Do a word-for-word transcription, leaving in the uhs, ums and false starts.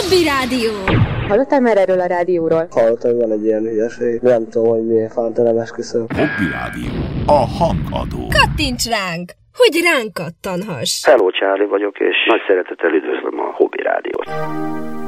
Hobby Rádió. Hallottál már erről a rádióról? Hallottam, hogy van egy ilyen hülyeség. Nem tudom, hogy miért fánt, nem esküszöm. Hobby Rádió. A hangadó. Kattints ránk, hogy ránk kattanhass. Hello, Charlie vagyok, és nagy szeretettel üdvözlöm a Hobby Rádiót.